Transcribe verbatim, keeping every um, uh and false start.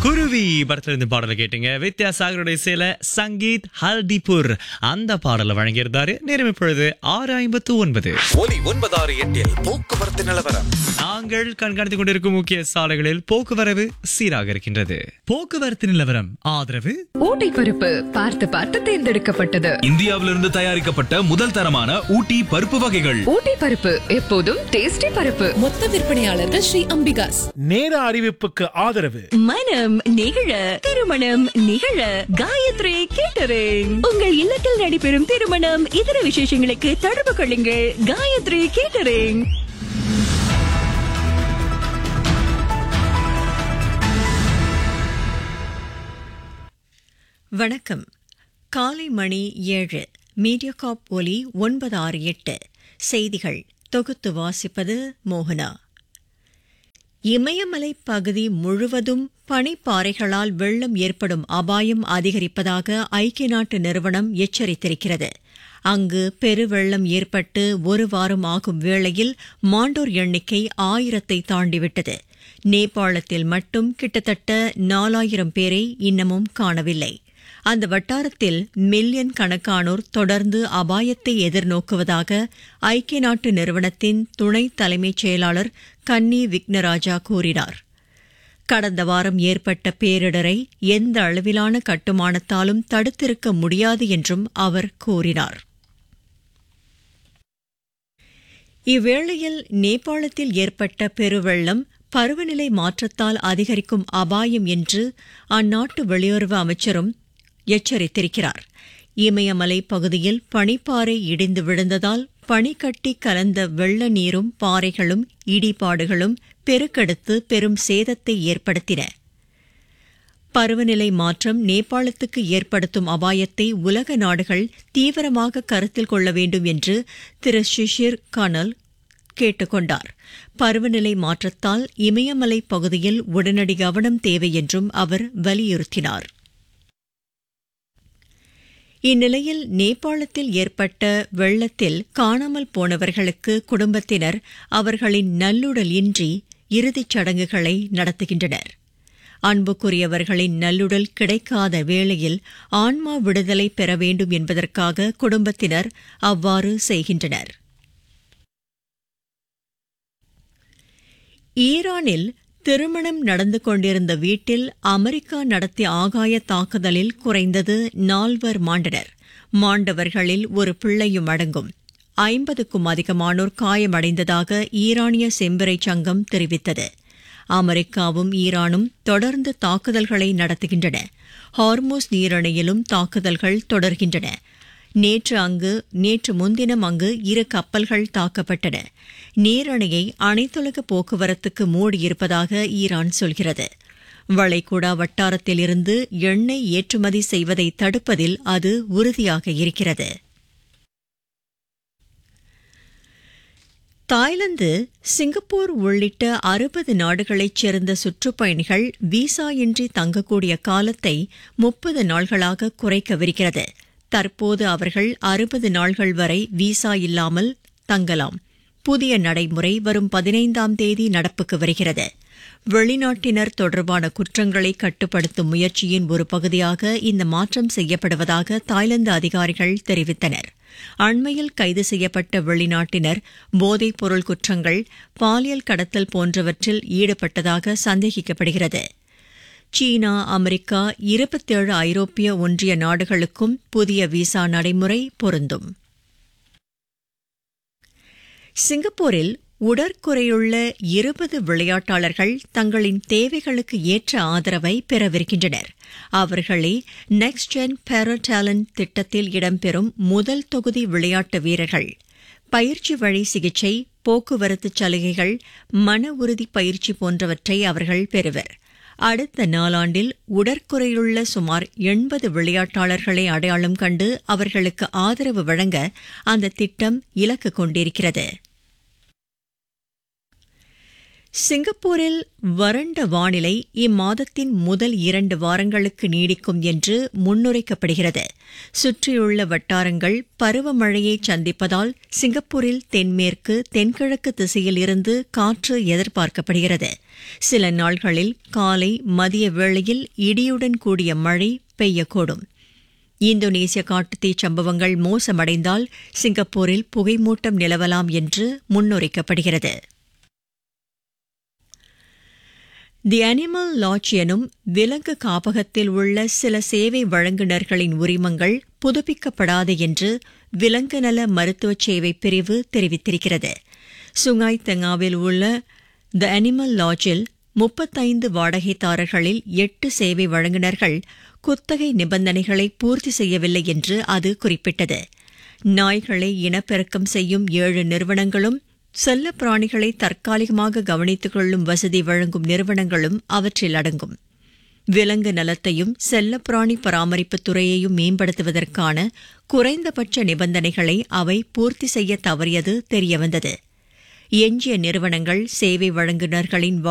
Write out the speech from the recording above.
குருவி படத்துல இருந்து பாடலை கேட்டீங்க. வித்யாசாகருடைய சேல சங்கீத் ஹல்திபூர் அந்த பாடலை வழங்கியிருந்தாரு. நேரம் இப்பொழுது ஆறு ஐம்பத்து ஒன்பது. ஒலி ஒன்பதாறு எட்டில் போக்குவரத்து நிலவரம். நாங்கள் கண்காணித்துக் கொண்டிருக்கும் முக்கிய சாலைகளில் போக்குவரவு சீராக இருக்கின்றது. போக்குவரத்து நிலவரம் ஆதரவு ஊட்டி பருப்பு பார்த்து பார்த்து தேர்ந்தெடுக்கப்பட்டது. இந்தியாவிலிருந்து தயாரிக்கப்பட்ட முதல் தரமான ஊட்டி பருப்பு வகைகள். ஊட்டி பருப்பு எப்போதும் டேஸ்டி பருப்பு. மொத்த விற்பனையாளர்கள் ஸ்ரீ அம்பிகாஸ். நேர அறிவிப்புக்கு ஆதரவு மனம் நிகழ திருமணம் நிகழ காயத்ரி கேட்டரிங். உங்கள் இல்லத்தில் நடைபெறும் திருமணம் இதர விசேஷங்களுக்கு தொடர்பு கொள்ளுங்கள். காயத்ரி கேட்டரிங். வணக்கம். காலை மணி ஏழு. மீடியாகாப் ஒலி ஒன்பது ஆறு எட்டு. செய்திகள் தொகுத்து வாசிப்பது மோகனா. இமயமலை பகுதி முழுவதும் பனிப்பாறைகளால் வெள்ளம் ஏற்படும் அபாயம் அதிகரிப்பதாக ஐக்கிய நாட்டு நிறுவனம் எச்சரித்திருக்கிறது. அங்கு பெருவெள்ளம் ஏற்பட்டு ஒரு வாரம் ஆகும் வேளையில் மாண்டோர் எண்ணிக்கை ஆயிரத்தை தாண்டிவிட்டது. நேபாளத்தில் மட்டும் கிட்டத்தட்ட நாலாயிரம் பேரை இன்னமும் காணவில்லை. அந்த வட்டாரத்தில் மில்லியன் கணக்கானோர் தொடர்ந்து அபாயத்தை எதிர்நோக்குவதாக ஐக்கிய நாட்டு நிறுவனத்தின் துணை தலைமைச் செயலாளர் கன்னி விக்னராஜா கூறினார். கடந்த வாரம் ஏற்பட்ட பேரிடரை எந்த அளவிலான கட்டுமானத்தாலும் தடுத்திருக்க முடியாது என்றும் அவர் கூறினார். இவ்வேளையில் நேபாளத்தில் ஏற்பட்ட பெருவெள்ளம் பருவநிலை மாற்றத்தால் அதிகரிக்கும் அபாயம் என்று அந்நாட்டு வெளியுறவு அமைச்சரும் எச்சரித்திருக்கிறார். இமயமலை பகுதியில் பனிப்பாறை இடிந்து விழுந்ததால் பனிக்கட்டி கலந்த வெள்ள நீரும் பாறைகளும் இடிபாடுகளும் பெருக்கெடுத்து பெரும் சேதத்தை ஏற்படுத்தின. பருவநிலை மாற்றம் நேபாளத்துக்கு ஏற்படுத்தும் அபாயத்தை உலக நாடுகள் தீவிரமாக கருத்தில் கொள்ள வேண்டும் என்று திரு ஷிஷிர் கனல் கேட்டுக் கொண்டார். பருவநிலை மாற்றத்தால் இமயமலை பகுதியில் உடனடி கவனம் தேவை என்றும் அவர் வலியுறுத்தினார். இந்நிலையில் நேபாளத்தில் ஏற்பட்ட வெள்ளத்தில் காணாமல் போனவர்களுக்கு குடும்பத்தினர் அவர்களின் நல்லுடல் இன்றி இறுதிச் சடங்குகளை நடத்துகின்றனர். அன்புக்குரியவர்களின் நல்லுடல் கிடைக்காத வேளையில் ஆன்மா விடுதலை பெற வேண்டும் என்பதற்காக குடும்பத்தினர் அவ்வாறு செய்கின்றனர். ஈரானில் திருமணம் நடந்து கொண்டிருந்த வீட்டில் அமெரிக்கா நடத்திய ஆகாய தாக்குதலில் குறைந்தது நால்வர் மாண்டனர். மாண்டவர்களில் ஒரு பிள்ளையும் அடங்கும். ஐம்பதுக்கும் அதிகமானோர் காயமடைந்ததாக ஈரானிய செம்பிறை சங்கம் தெரிவித்தது. அமெரிக்காவும் ஈரானும் தொடர்ந்து தாக்குதல்களை நடத்துகின்றன. ஹார்மோஸ் நீரிணையிலும் தாக்குதல்கள் தொடர்கின்றன. நேற்று அங்கு நேற்று முன்தினம் அங்கு இரு கப்பல்கள் தாக்கப்பட்டன. நீரணையை அனைத்துலக போக்குவரத்துக்கு மூடியிருப்பதாக ஈரான் சொல்கிறது. வளைகுடா வட்டாரத்தில் இருந்து எண்ணெய் ஏற்றுமதி செய்வதை தடுப்பதில் அது உறுதியாக இருக்கிறது. தாய்லாந்து, சிங்கப்பூர் உள்ளிட்ட அறுபது நாடுகளைச் சேர்ந்த சுற்றுப்பயணிகள் விசா இன்றி தங்கக்கூடிய காலத்தை முப்பது நாள்களாக குறைக்கவிருக்கிறது. தற்போது அவர்கள் அறுபது நாள்கள் வரை விசா இல்லாமல் தங்கலாம். புதிய நடைமுறை வரும் பதினைந்தாம் தேதி நடப்புக்கு வருகிறது. வெளிநாட்டினர் தொடர்பான குற்றங்களை கட்டுப்படுத்தும் முயற்சியின் ஒரு பகுதியாக இந்த மாற்றம் செய்யப்படுவதாக தாய்லாந்து அதிகாரிகள் தெரிவித்தனர். அண்மையில் கைது செய்யப்பட்ட வெளிநாட்டினர் போதைப் பொருள் குற்றங்கள், பாலியல் கடத்தல் போன்றவற்றில் ஈடுபட்டதாக சந்தேகிக்கப்படுகிறது. சீனா, அமெரிக்கா, இருபத்தேழு ஐரோப்பிய ஒன்றிய நாடுகளுக்கும் புதிய விசா நடைமுறை பொருந்தும். சிங்கப்பூரில் உடற்குறையுள்ள இருபது விளையாட்டாளர்கள் தங்களின் தேவைகளுக்கு ஏற்ற ஆதரவை பெறவிருக்கின்றனர். அவர்களே நெக்ஸ்ட் ஜென் பேரா டேலண்ட் திட்டத்தில் இடம்பெறும் முதல் தொகுதி விளையாட்டு வீரர்கள். பயிற்சி வழி சிகிச்சை, போக்குவரத்து சலுகைகள், மன உறுதி பயிற்சி போன்றவற்றை அவர்கள் பெறுவர். அடுத்த நாளாண்டில் உடற்குறையுள்ள சுமார் எண்பது விளையாட்டாளர்களை அடையாளம் கண்டு அவர்களுக்கு ஆதரவு வழங்க அந்த திட்டம் இலக்கு கொண்டிருக்கிறது. சிங்கப்பூரில் வறண்ட வானிலை இம்மாதத்தின் முதல் இரண்டு வாரங்களுக்கு நீடிக்கும் என்று முன்னுரைக்கப்படுகிறது. சுற்றியுள்ள வட்டாரங்கள் பருவமழையை சந்திப்பதால் சிங்கப்பூரில் தென்மேற்கு தென்கிழக்கு திசையில் இருந்து காற்று எதிர்பார்க்கப்படுகிறது. சில நாள்களில் காலை மதிய வேளையில் இடியுடன் கூடிய மழை பெய்யக்கூடும். இந்தோனேசிய காட்டுத்தீ சம்பவங்கள் மோசமடைந்தால் சிங்கப்பூரில் புகைமூட்டம் நிலவலாம் என்று முன்னுரைக்கப்படுகிறது. தி அனிமல் லாட்ஜ் எனும் விலங்கு காப்பகத்தில் உள்ள சில சேவை வழங்குநர்களின் உரிமங்கள் புதுப்பிக்கப்படாது என்று விலங்கு நல மருத்துவ சேவை பிரிவு தெரிவித்திருக்கிறது. சுங்காய் தெங்காவில் உள்ள தி அனிமல் லாட்ஜில் முப்பத்தைந்து வாடகைதாரர்களில் எட்டு சேவை வழங்குநர்கள் குத்தகை நிபந்தனைகளை பூர்த்தி செய்யவில்லை என்று அது குறிப்பிட்டது. நாய்களை இனப்பெருக்கம் செய்யும் ஏழு நிறுவனங்களும் செல்ல பிராணிகளை தற்காலிகமாக கவனித்துக் கொள்ளும் வசதி வழங்கும் நிறுவனங்களும் அவற்றில் அடங்கும். விலங்கு நலத்தையும் செல்லப்பிராணி பராமரிப்புத் துறையையும் மேம்படுத்துவதற்கான குறைந்தபட்ச நிபந்தனைகளை அவை பூர்த்தி செய்ய தவறியது தெரியவந்தது. எஞ்சிய நிறுவனங்கள் சேவை வழங்குநர்களின்